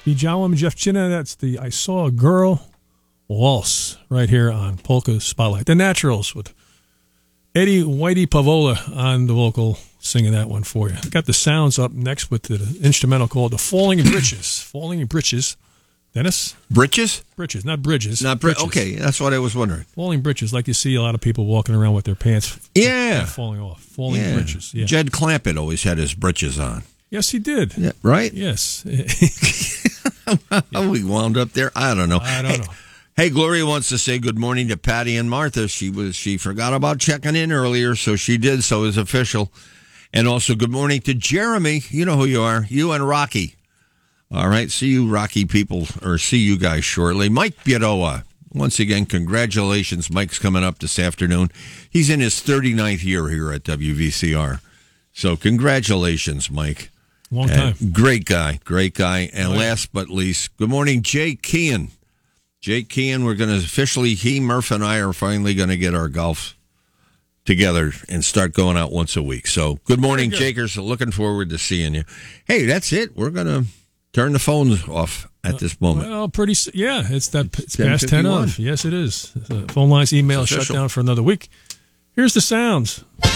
Bijawam Jeff Chinna, that's the I Saw a Girl waltz right here on Polka Spotlight. The Naturals with Eddie Whitey Pavola on the vocal singing that one for you. I got the sounds up next with the instrumental called The Falling Britches. Falling Britches. Dennis? Britches? Britches, not bridges. Not bridges. Okay, that's what I was wondering. Falling britches, like you see a lot of people walking around with their pants falling off. Falling britches. Yeah. Jed Clampett always had his britches on. Yes, he did. Yeah, right? Yes. How we wound up there? I don't know. I don't know. Hey, Gloria wants to say good morning to Patty and Martha. She forgot about checking in earlier, so she did, so it's official. And also good morning to Jeremy. You know who you are. You and Rocky. All right, see you Rocky people, or see you guys shortly. Mike Biedoa, once again, congratulations. Mike's coming up this afternoon. He's in his 39th year here at WVCR. So congratulations, Mike. Long time. Great guy. And last but least, good morning, Jake Kean. Jake Kean, we're going to officially, Murph and I are finally going to get our golf together and start going out once a week. So good morning, Jakers. Looking forward to seeing you. Hey, that's it. We're going to turn the phones off at this moment. Well, it's past 10 off. Yes, it is. The phone lines, email shut down for another week. Here's the sounds.